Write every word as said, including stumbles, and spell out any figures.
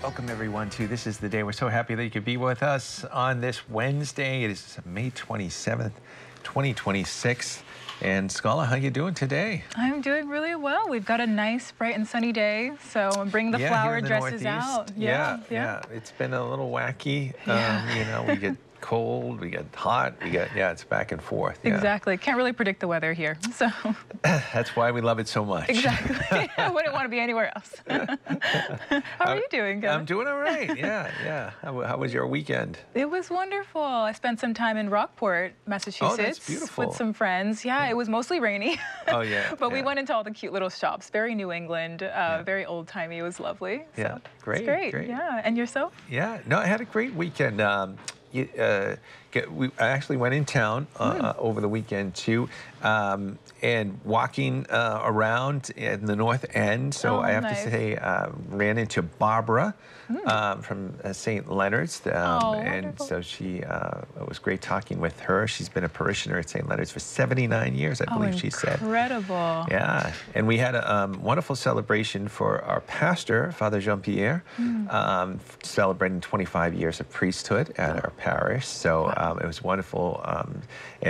Welcome everyone to This Is the Day. We're so happy that you could be with us on this Wednesday. It is May twenty-seventh, twenty twenty-six. And Scala, how you doing today? I'm doing really well. We've got a nice, bright and sunny day, so bring the yeah, flower here in the dresses Northeast. out. Yeah, Yeah, yeah, yeah. It's been a little wacky. Yeah. Um, you know, we get cold, we get hot, we get, yeah, it's back and forth. Yeah. Exactly. Can't really predict the weather here, so. That's why we love it so much. Exactly. I wouldn't want to be anywhere else. How are you doing, Kevin? I'm doing all right, yeah, yeah. How, how was your weekend? It was wonderful. I spent some time in Rockport, Massachusetts. Oh, that's beautiful. With some friends. Yeah, it was mostly rainy. Oh, yeah. But yeah. we went into all the cute little shops. Very New England, uh, yeah. very old-timey. It was lovely. So Yeah, great, it's great. great. Yeah, and yourself? Yeah, no, I had a great weekend. Um, you, uh, get, we, I actually went in town uh, Mm. uh, over the weekend too, um, and walking uh, around in the North End. So Oh, I have nice. to say, uh, ran into Barbara Mm. um, from uh, Saint Leonard's, um, Oh, and wonderful. so she uh, it was great talking with her. She's been a parishioner at Saint Leonard's for seventy-nine years, I Oh, believe she said. incredible. Yeah, and we had a um, wonderful celebration for our pastor, Father Jean-Pierre, Mm. um, celebrating twenty-five years of priesthood at our parish. So um, it was wonderful. Um,